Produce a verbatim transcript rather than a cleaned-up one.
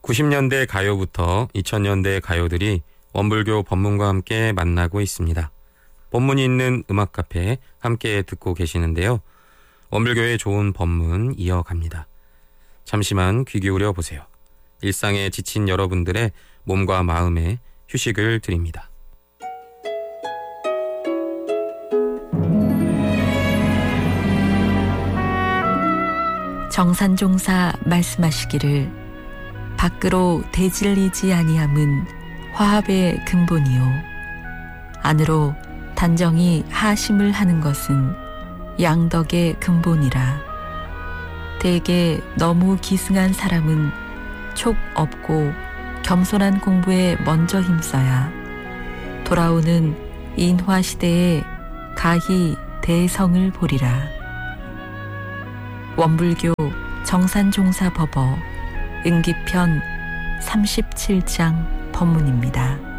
구십 년대 가요부터 이천 년대 가요들이 원불교 법문과 함께 만나고 있습니다. 법문이 있는 음악 카페 함께 듣고 계시는데요. 원불교의 좋은 법문 이어갑니다. 잠시만 귀 기울여 보세요. 일상에 지친 여러분들의 몸과 마음에 휴식을 드립니다. 정산종사 말씀하시기를 밖으로 대질리지 아니함은 화합의 근본이요 안으로 단정히 하심을 하는 것은 양덕의 근본이라. 대개 너무 기승한 사람은 촉 없고 겸손한 공부에 먼저 힘써야 돌아오는 인화시대에 가히 대성을 보리라. 원불교 정산종사법어 응기편 삼십칠 장 법문입니다.